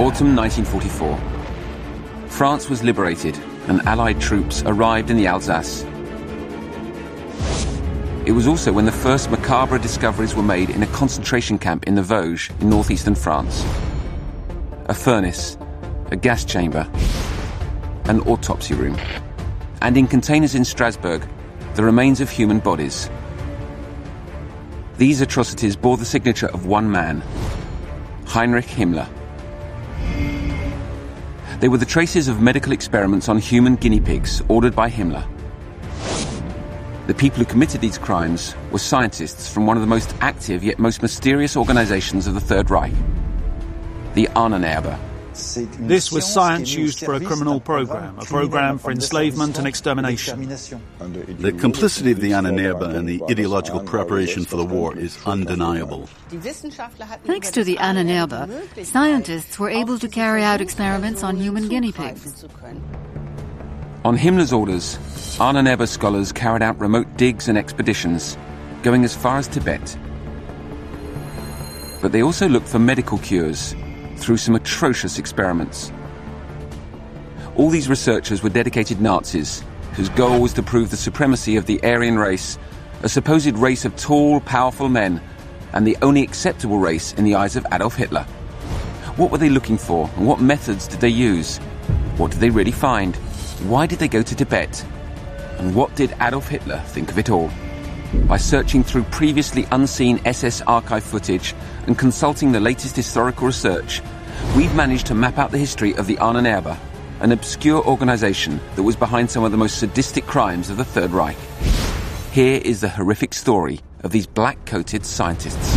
Autumn 1944. France was liberated and Allied troops arrived in the Alsace. It was also when the first macabre discoveries were made in a concentration camp in the Vosges in northeastern France. A furnace, a gas chamber, an autopsy room, and in containers in Strasbourg, the remains of human bodies. These atrocities bore the signature of one man, Heinrich Himmler. They were the traces of medical experiments on human guinea pigs ordered by Himmler. The people who committed these crimes were scientists from one of the most active yet most mysterious organizations of the Third Reich, the Ahnenerbe. This was science used for a criminal program, a program for enslavement and extermination. The complicity of the Ahnenerbe and the ideological preparation for the war is undeniable. Thanks to the Ahnenerbe, scientists were able to carry out experiments on human guinea pigs. On Himmler's orders, Ahnenerbe scholars carried out remote digs and expeditions, going as far as Tibet. But they also looked for medical cures through some atrocious experiments. All these researchers were dedicated Nazis, whose goal was to prove the supremacy of the Aryan race, a supposed race of tall, powerful men, and the only acceptable race in the eyes of Adolf Hitler. What were they looking for, and what methods did they use? What did they really find? Why did they go to Tibet? And what did Adolf Hitler think of it all? By searching through previously unseen SS archive footage and consulting the latest historical research, we've managed to map out the history of the Ahnenerbe, an obscure organization that was behind some of the most sadistic crimes of the Third Reich. Here is the horrific story of these black-coated scientists.